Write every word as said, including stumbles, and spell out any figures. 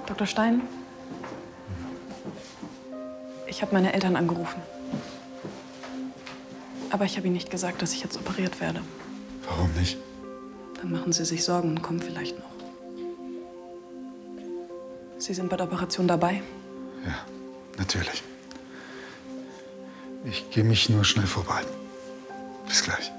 Doktor Stein? Ich habe meine Eltern angerufen. Aber ich habe ihnen nicht gesagt, dass ich jetzt operiert werde. Warum nicht? Dann machen sie sich Sorgen und kommen vielleicht noch. Sie sind bei der Operation dabei? Ja, natürlich. Ich gehe mich nur schnell vorbei. Bis gleich.